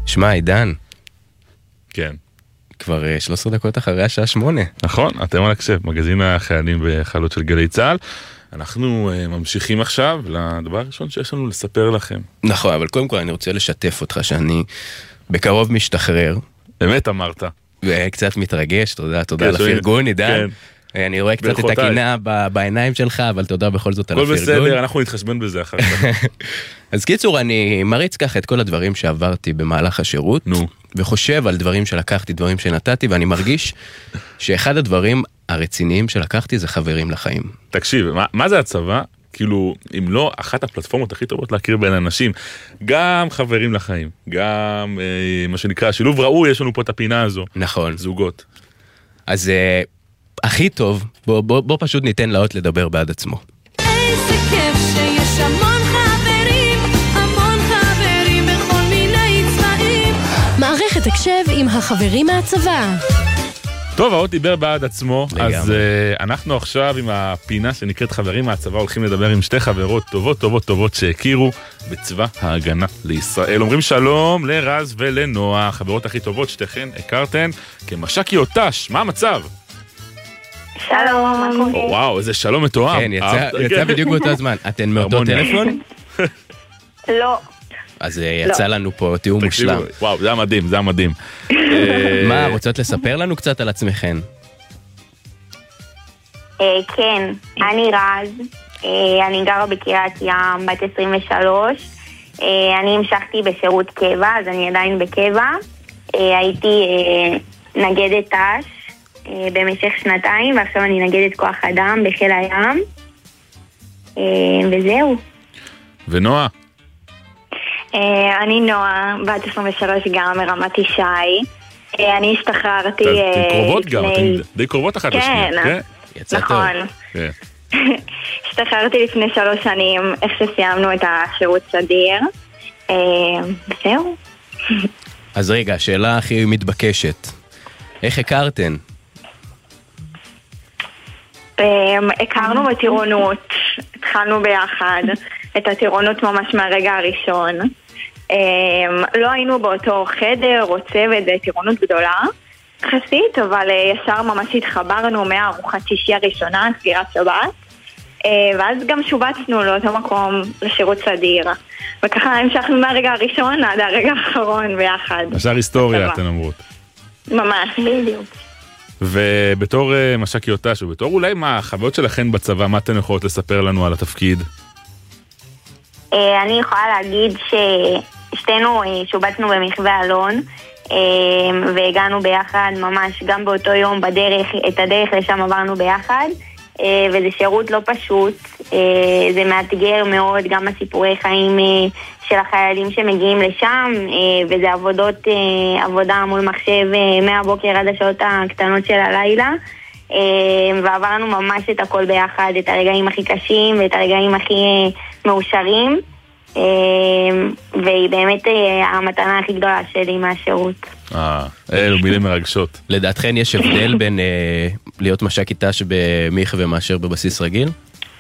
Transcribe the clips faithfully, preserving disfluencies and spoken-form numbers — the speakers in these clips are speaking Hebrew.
שמע, עידן. כן. כבר שלוש עשרה דקות אחרי השעה שמונה. נכון, אתם על הקשב, מגזין החיילים וחיילות של גלי צה"ל. אנחנו uh, ממשיכים עכשיו לדבר הראשון שיש לנו לספר לכם. נכון, אבל קודם כל אני רוצה לשתף אותך שאני בקרוב משתחרר. באמת אמרת. וקצת מתרגש, תודה, תודה על הפרגון, עידן. אני רואה קצת את הקינה בעיניים שלך, אבל תודה בכל זאת על הפרגון. כל בסדר, אנחנו נתחשבן בזה אחר כך. אז קיצור, אני מריץ ככה את כל הדברים שעברתי במהלך השירות, וחושב על דברים שלקחתי, דברים שנתתי, ואני מרגיש שאחד הדברים הרציניים שלקחתי זה חברים לחיים. תקשיב, מה, מה זה הצבא? כאילו, אם לא, אחת הפלטפורמות הכי טובות להכיר בין אנשים, גם חברים לחיים, גם אה, מה שנקרא, שילוב ראוי, יש לנו פה את הפינה הזו. נכון. זוגות. אז אה, הכי טוב, בוא, בוא, בוא פשוט ניתן לאות לדבר בעד עצמו. איזה כיף שיש המון חברים, המון חברים בכל מיני צבעים. מערכת הקשב עם החברים מהצבא. טוב, האות דיבר בעד עצמו, אז uh, אנחנו עכשיו עם הפינה שנקראת חברים מהצבא, הולכים לדבר עם שתי חברות טובות, טובות, טובות שהכירו בצבא ההגנה לישראל. אומרים שלום לרז ולנועה, חברות הכי טובות, שתיכן הכרתן כמש"קי אותש, מה המצב? שלום. או, וואו, איזה שלום מתואם. כן, יצא, יצא בדיוק באותו הזמן. אתן מאותו טלפון? לא. אז יצא לנו פה תיאום מושלם. וואו, זה המדהים, זה המדהים. מה, רוצות לספר לנו קצת על עצמכן? כן, אני רז, אני גרה בקריית ים, בת עשרים ושלוש, אני המשכתי בשירות קבע, אז אני עדיין בקבע, הייתי נגדת ת"ש במשך שנתיים, ועכשיו אני נגדת כוח אדם בחיל הים, וזהו. ונועה? אני נועה, בת עשרים ושלוש, גם מרמת ישי. אני השתחררתי... אתן קרובות גם, אתן די קרובות אחת לשנייה. כן, נכון. השתחררתי לפני שלוש שנים, איך שסיימנו את השירות סדיר. זהו. אז רגע, השאלה הכי מתבקשת. איך הכרתן? הכרנו בטירונות, התחלנו ביחד את הטירונות ממש מהרגע הראשון. לא היינו באותו חדר או צוות, זה טירונות גדולה חסית, אבל ישר ממש התחברנו מהארוחת שישי הראשונה, סגירת שבת, ואז גם שובצנו לאותו מקום לשירות סדיר, וככה המשכנו מהרגע הראשון עד הרגע האחרון ביחד. ישר היסטוריה, אתן אמרות. ממש, בדיוק. ובתור מש"קי אותש, ובתור אולי מה החוויות שלכן בצבא, מה אתן יכולות לספר לנו על התפקיד? אני יכולה להגיד ששתינו שובצנו במחווה אלון, והגענו ביחד ממש גם באותו יום בדרך, את הדרך לשם עברנו ביחד, וזה שירות לא פשוט, זה מאתגר מאוד, גם הסיפורי חיים של החיילים שמגיעים לשם, וזה עבודות, עבודה מול מחשב מהבוקר עד השעות הקטנות של הלילה, ועברנו ממש את הכל ביחד, את הרגעים הכי קשים ואת הרגעים הכי מאושרים, והיא באמת המתנה הכי גדולה שלי מהשירות. אה, אלו מילים מרגשות. לדעתכן יש הבדל בין להיות מש"קי ת"ש במחווה מאשר בבסיס רגיל?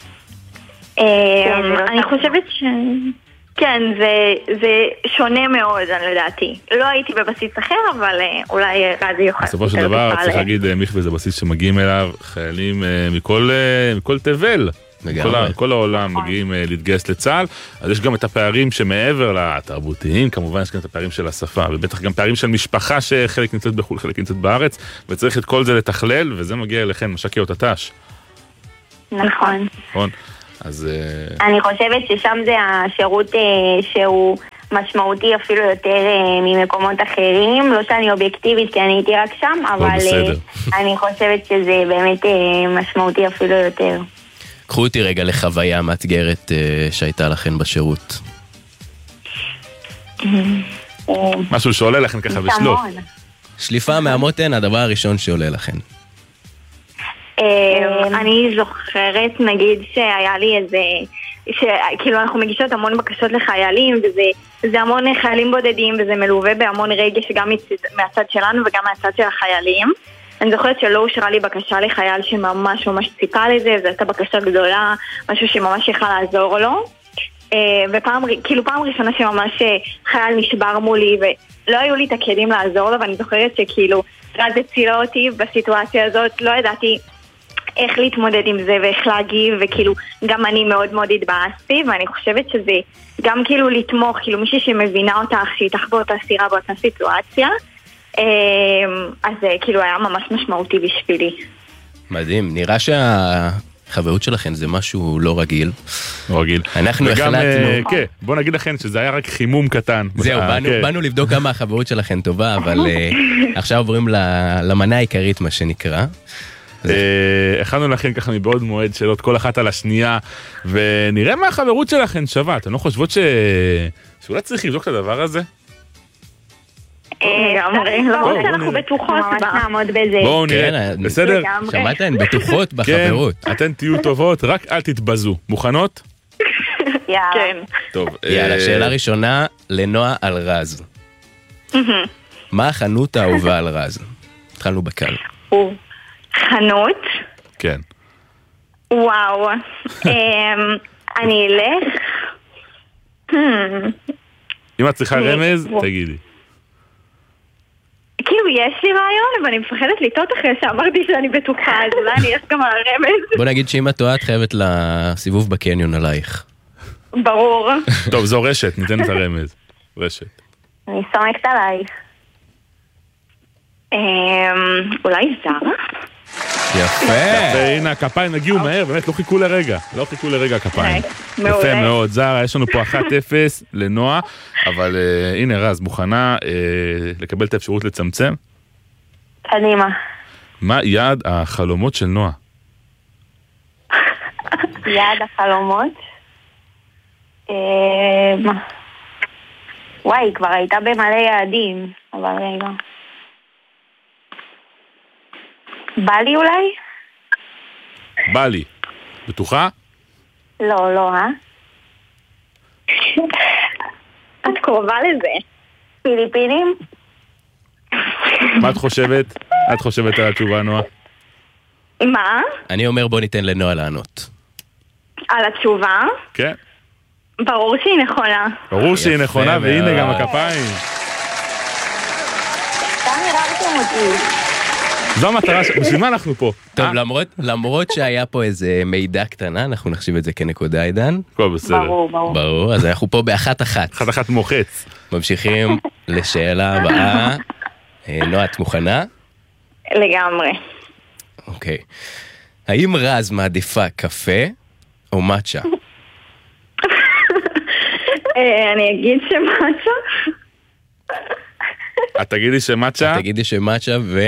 אני חושבת ש... כן, זה, זה שונה מאוד, אני לדעתי. לא הייתי בבסיס אחר, אבל אולי רזי יוכל. בסופו של דבר, צריך להגיד, מחווה זה בסיס שמגיעים אליו חיילים מכל, מכל תבל. כל, כל העולם מגיעים להתגייס לצה"ל, אז יש גם את הפערים שמעבר לתרבותיים, כמובן יש גם את הפערים של השפה, ובטח גם פערים של משפחה שחלק נמצאת בחו"ל, חלק נמצאת בארץ, וצריך את כל זה לתכלל, וזה מגיע אליכן, מש"קי אותש. נכון. נכון. אז... אני חושבת ששם זה השירות שהוא משמעותי אפילו יותר ממקומות אחרים, לא שאני אובייקטיבית כי אני הייתי רק שם, אבל אני חושבת שזה באמת משמעותי אפילו יותר. קחו אותי רגע לחוויה מאתגרת שהייתה לכן בשירות. משהו שעולה לכן ככה בשלוף. שליפה מהמותן, הדבר הראשון שעולה לכן. אני זוכרת, נגיד שהיה לי איזה, כאילו אנחנו מגישות המון בקשות לחיילים, וזה המון חיילים בודדים, וזה מלווה בהמון רגש גם מהצד שלנו וגם מהצד של החיילים. אני זוכרת שלא אושרה לי בקשה לחייל שממש ממש ציפה לזה, זו הייתה בקשה גדולה, משהו שממש יכל לעזור לו. ופעם, כאילו פעם ראשונה שממש חייל נשבר מולי ולא היו לי את הכלים לעזור לו, ואני זוכרת שכאילו רז הצילה אותי בסיטואציה הזאת, לא ידעתי איך להתמודד עם זה ואיך להגיב, וכאילו גם אני מאוד מאוד התבאסתי, ואני חושבת שזה גם כאילו לתמוך, כאילו מישהי שמבינה אותך, שהיא באותה סירה באותה סיטואציה, אז זה כאילו היה ממש משמעותי בשבילי. מדהים, נראה שהחברות שלכם זה משהו לא רגיל. לא רגיל. אנחנו החלטנו... כן, בוא נגיד לכם שזה היה רק חימום קטן. זהו, באנו לבדוק כמה החברות שלכם טובה, אבל עכשיו עוברים למנה העיקרית, מה שנקרא. הכנו לכם ככה מבעוד מועד שאלות כל אחת על השנייה, ונראה מה החברות שלכם שווה. אתם לא חושבות שאולי צריך לבדוק את הדבר הזה? למרות שאנחנו בטוחות נעמוד בזה. בואו נראה, בסדר? שמעת, הן בטוחות בחברות. אתן תהיו טובות, רק אל תתבזו. מוכנות? כן. טוב. יאללה, שאלה ראשונה לנועה על רז. מה החנות האהובה על רז? התחלנו בקל. חנות? כן. וואו. אני אלך. אם את צריכה רמז, תגידי. כאילו יש לי רעיון, אבל אני מפחדת לטעות אחרי שאמרתי שאני בטוחה, אז אולי אני אלך גם על הרמז. בוא נגיד שאם את טועה, את חייבת לסיבוב בקניון עלייך. ברור. טוב, זו רשת, ניתן את הרמז. רשת. אני סומקת עלייך. אולי זרה? יפה. הנה, הכפיים הגיעו מהר, באמת לא חיכו לרגע. לא חיכו לרגע הכפיים. יפה מאוד, זרה, יש לנו פה אחת אפס לנועה, אבל הנה רז, מוכנה לקבל את האפשרות לצמצם? קדימה. מה יעד החלומות של נועה? יעד החלומות? וואי, כבר הייתה במלא יעדים, אבל רגע. בא לי אולי? בא לי. בטוחה? לא, לא, אה? את קרובה לזה. פיליפינים? מה את חושבת? את חושבת על התשובה, נועה? מה? אני אומר בוא ניתן לנועה לענות. על התשובה? כן. ברור שהיא נכונה. ברור שהיא נכונה, והנה גם הכפיים. סתם הרמתם אותי. זו המטרה, בשביל מה אנחנו פה? טוב, למרות, למרות שהיה פה איזה מידע קטנה, אנחנו נחשיב את זה כנקודה, עידן. הכל בסדר. ברור, ברור. ברור, אז אנחנו פה באחת אחת. אחת אחת מוחץ. ממשיכים לשאלה הבאה. נועה, את מוכנה? לגמרי. אוקיי. האם רז מעדיפה קפה או מצ'ה? אני אגיד שמצ'ה. את תגידי שמצ'ה? את תגידי שמצ'ה ו...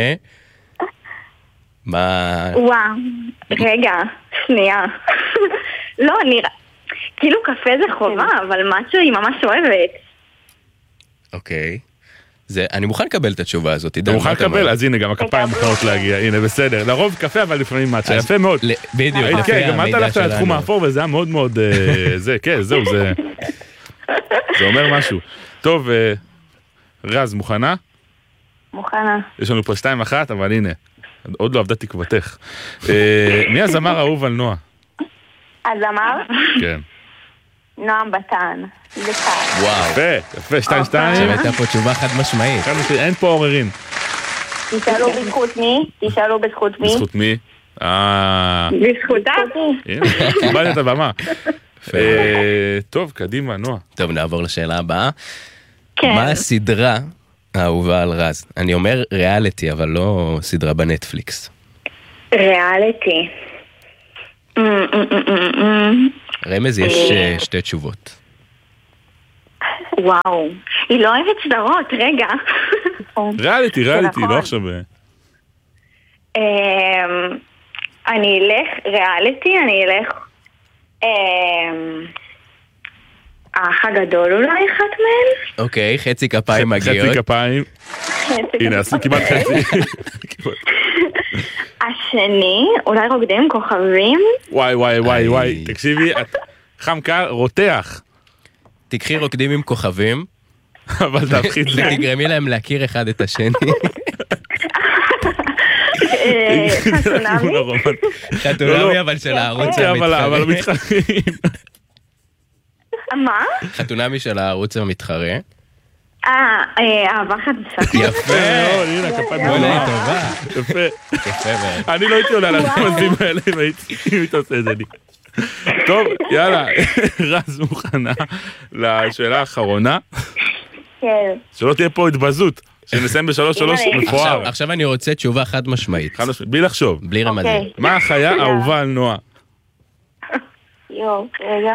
מה... וואו, רגע, שנייה. לא, נראה... כאילו קפה זה חובה, אבל מצ'ה היא ממש אוהבת. אוקיי. זה, אני מוכן לקבל את התשובה הזאת. אתה מוכן לקבל? אז הנה, גם הכפיים מוכנות להגיע. הנה, בסדר. לרוב קפה, אבל לפעמים מצ'ה. יפה מאוד. בדיוק. כן, גם את הלכת לתחום האפור, וזה היה מאוד מאוד... זה, כן, זהו, זה... זה אומר משהו. טוב, רז, מוכנה? מוכנה. יש לנו פה שתיים אחת, אבל הנה, עוד לא עבדה תקוותך. מי הזמר האהוב על נועה? הזמר? כן. נועם בתן. זה קל. וואו. יפה, יפה, שתיים שתיים. שהייתה פה תשובה חד משמעית. אין פה עוררין. תשאלו בזכות מי? תשאלו בזכות מי? בזכות מי? אה... בזכותה? הנה, קיבלת את הבמה. טוב, קדימה, נועה. טוב, נעבור לשאלה הבאה. כן. מה הסדרה האהובה על רז? אני אומר ריאליטי, אבל לא סדרה בנטפליקס. ריאליטי. רמז, יש שתי תשובות. וואו, היא לא אוהבת סדרות, רגע. ריאליטי, ריאליטי, לא עכשיו... אני אלך ריאליטי, אני אלך... האח הגדול אולי אחת מהן? אוקיי, חצי כפיים מגיעות. חצי כפיים. הנה, עשו כמעט חצי. השני, אולי רוקדים עם כוכבים? וואי וואי וואי וואי, תקשיבי, חם קר, רותח. תקחי רוקדים עם כוכבים. אבל תפחית זה. ותגרמי להם להכיר אחד את השני. חתונמי? חתונמי אבל של הערוץ המתחרה. אבל המתחרים. מה? חתונמי של הערוץ המתחרה. אה, אהבה חדשה. יפה, הנה, כפיים וואלה, טובה. יפה. יפה מאוד. אני לא הייתי עולה לרמזים האלה אם היית עושה את זה לי. טוב, יאללה, רז מוכנה לשאלה האחרונה. כן. שלא תהיה פה התבזות, שנסיים בשלוש שלוש מפואר. עכשיו אני רוצה תשובה חד משמעית. חד משמעית, בלי לחשוב. בלי רמזים. מה החיה האהובה על נועה? יואו, רגע.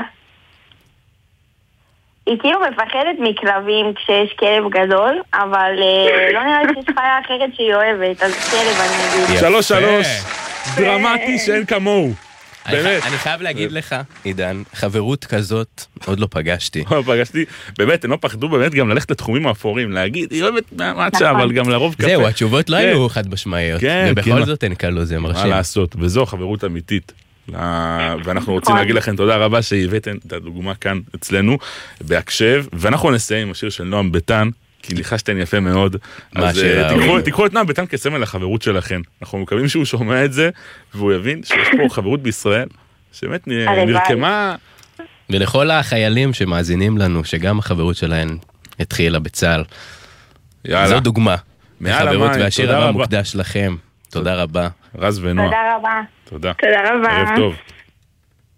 היא כאילו מפחדת מכלבים כשיש כלב גדול, אבל לא נראה לי שיש חיה אחרת שהיא אוהבת, אז כלב אני אגיד. שלוש שלוש, דרמטי שאין כמוהו. באמת. אני חייב להגיד לך, עידן, חברות כזאת עוד לא פגשתי. לא פגשתי, באמת, הם לא פחדו באמת גם ללכת לתחומים האפורים, להגיד, היא אוהבת מאמצ'ה, אבל גם לרוב קפה. זהו, התשובות לא היו חד משמעיות, ובכל זאת אין קלו, זה מרשים. מה לעשות, וזו חברות אמיתית. ואנחנו רוצים להגיד לכם תודה רבה שהבאתם את הדוגמה כאן אצלנו, בהקשב, ואנחנו נסיים עם השיר של נועם ביטן, כי ניחשתן יפה מאוד, אז תיקחו את נועם ביטן כסמל לחברות שלכם. אנחנו מקווים שהוא שומע את זה, והוא יבין שיש פה חברות בישראל, שבאמת נרקמה. ולכל החיילים שמאזינים לנו, שגם החברות שלהם התחילה בצה"ל. זו דוגמה. החברות והשיר הבא מוקדש לכם. תודה רבה. רז ונועה. תודה רבה. תודה. תודה רבה. ערב טוב.